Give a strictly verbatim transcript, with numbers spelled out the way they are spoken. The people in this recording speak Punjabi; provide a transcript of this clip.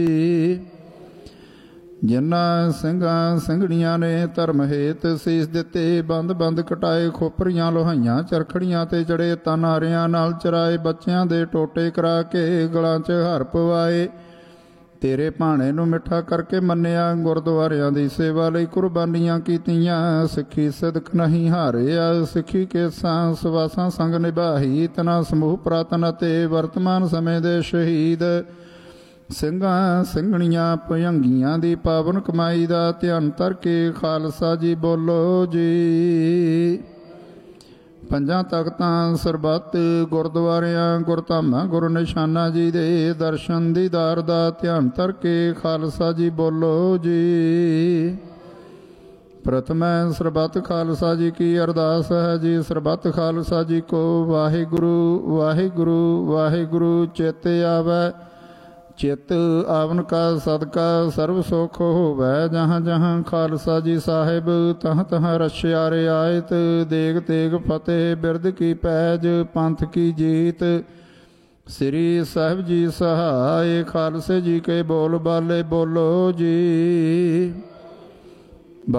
ਜਿਨ੍ਹਾਂ ਸਿੰਘਾਂ ਸਿੰਘਣੀਆਂ ਨੇ ਧਰਮ ਹੇਤ ਸੀਸ ਦਿੱਤੇ, ਬੰਦ ਬੰਦ ਕਟਾਏ, ਖੋਪਰੀਆਂ ਲੋਹਾਈਆਂ ਚਰਖੜੀਆਂ ਤੇ ਚੜੇ, ਤਨ ਹਾਰਿਆਂ ਨਾਲ ਚਰਾਏ, ਬੱਚਿਆਂ ਦੇ ਟੋਟੇ ਕਰਾ ਕੇ ਗਲਾਂ 'ਚ ਹਾਰ ਪਵਾਏ। ਤੇਰੇ ਭਾਣੇ ਨੂੰ ਮਿੱਠਾ ਕਰਕੇ ਮੰਨਿਆ, ਗੁਰਦੁਆਰਿਆਂ ਦੀ ਸੇਵਾ ਲਈ ਕੁਰਬਾਨੀਆਂ ਕੀਤੀਆਂ। ਸਿੱਖੀ ਸਿਦਕ ਨਹੀਂ ਹਾਰਿਆ, ਸਿੱਖੀ ਕੇਸਾਂ ਸਵਾਸਾਂ ਸੰਗ ਨਿਭਾਈ। ਤਨਾ ਸਮੂਹ ਪੁਰਾਤਨ ਅਤੇ ਵਰਤਮਾਨ ਸਮੇਂ ਦੇ ਸ਼ਹੀਦ ਸਿੰਘਾਂ ਸਿੰਘਣੀਆਂ ਭੁਜੰਗੀਆਂ ਦੀ ਪਾਵਨ ਕਮਾਈ ਦਾ ਧਿਆਨ ਧਰ ਕੇ ਖਾਲਸਾ ਜੀ ਬੋਲੋ ਜੀ। ਪੰਜਾਂ ਤਖਤਾਂ ਸਰਬੱਤ ਗੁਰਦੁਆਰਿਆਂ ਗੁਰਧਾਮਾਂ ਗੁਰੂ ਨਿਸ਼ਾਨਾ ਜੀ ਦੇ ਦਰਸ਼ਨ ਦੀਦਾਰ ਦਾ ਧਿਆਨ ਧਰ ਕੇ ਖਾਲਸਾ ਜੀ ਬੋਲੋ ਜੀ। ਪ੍ਰਥਮੈ ਸਰਬੱਤ ਖਾਲਸਾ ਜੀ ਕੀ ਅਰਦਾਸ ਹੈ ਜੀ। ਸਰਬੱਤ ਖਾਲਸਾ ਜੀ ਕੋ ਵਾਹਿਗੁਰੂ ਵਾਹਿਗੁਰੂ ਵਾਹਿਗੁਰੂ। ਚੇਤੇ ਆਵੈ ਚਿਤ ਆਵਨ ਕਾ ਸਦਕਾ ਸਰਬ ਸੁਖ ਹੋਵੈ। ਜਹਾਂ ਜਹਾਂ ਖਾਲਸਾ ਜੀ ਸਾਹਿਬ ਤਹਾਂ ਤਹਾਂ ਰਛਿਆ ਰਿਆਇਤ। ਦੇਗ ਤੇਗ ਫਤਿਹ ਬਿਰਦ ਕੀ ਪੈਜ ਪੰਥ ਕੀ ਜੀਤ। ਸ੍ਰੀ ਸਾਹਿਬ ਜੀ ਸਹਾਇ ਖਾਲਸੇ ਜੀ ਕੇ ਬੋਲ ਬਾਲੇ ਬੋਲੋ ਜੀ।